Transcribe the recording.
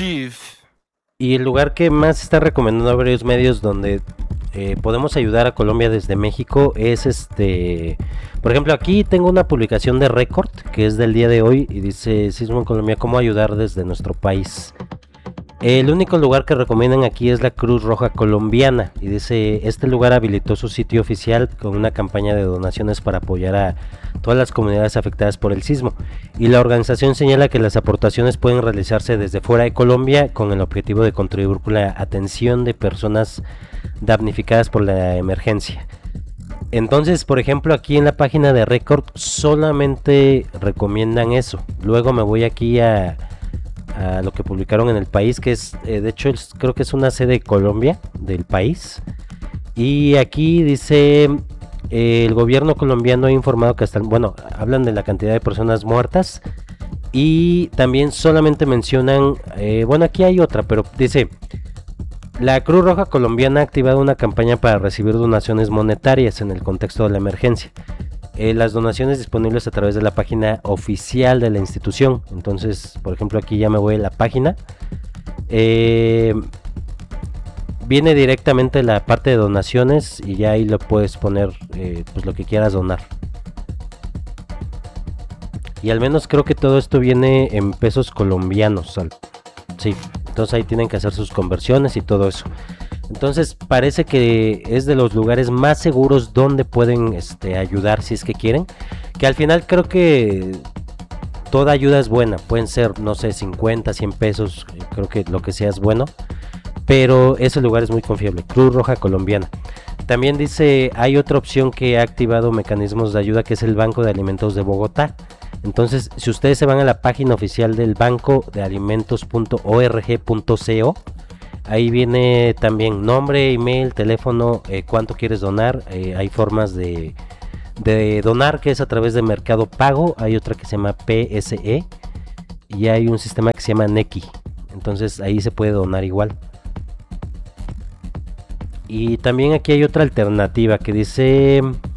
Y el lugar que más está recomendando a varios medios donde podemos ayudar a Colombia desde México es por ejemplo, aquí tengo una publicación de Record que es del día de hoy y dice Sismo en Colombia, cómo ayudar desde nuestro país. El único lugar que recomiendan aquí es la Cruz Roja Colombiana y dice, este lugar habilitó su sitio oficial con una campaña de donaciones para apoyar a todas las comunidades afectadas por el sismo, y la organización señala que las aportaciones pueden realizarse desde fuera de Colombia con el objetivo de contribuir con la atención de personas damnificadas por la emergencia. Entonces, por ejemplo, aquí en la página de Record solamente recomiendan eso. Luego me voy aquí a lo que publicaron en El País, que es, de hecho, creo que es una sede de Colombia, del País. Y aquí dice, el gobierno colombiano ha informado que hablan de la cantidad de personas muertas. Y también solamente mencionan, aquí hay otra, pero dice, la Cruz Roja Colombiana ha activado una campaña para recibir donaciones monetarias en el contexto de la emergencia. Las donaciones disponibles a través de la página oficial de la institución. Entonces, por ejemplo, aquí ya me voy a la página. Viene directamente la parte de donaciones y ya ahí lo puedes poner pues lo que quieras donar. Y al menos creo que todo esto viene en pesos colombianos. Sí, entonces ahí tienen que hacer sus conversiones y todo eso. Entonces parece que es de los lugares más seguros donde pueden ayudar si es que quieren. Que al final creo que toda ayuda es buena. Pueden ser, no sé, 50, 100 pesos. Creo que lo que sea es bueno. Pero ese lugar es muy confiable. Cruz Roja Colombiana. También dice, hay otra opción que ha activado mecanismos de ayuda, que es el Banco de Alimentos de Bogotá. Entonces, si ustedes se van a la página oficial del banco de alimentos.org.co, ahí viene también nombre, email, teléfono, cuánto quieres donar. Hay formas de donar, que es a través de Mercado Pago. Hay otra que se llama PSE y hay un sistema que se llama Nequi. Entonces ahí se puede donar igual. Y también aquí hay otra alternativa que dice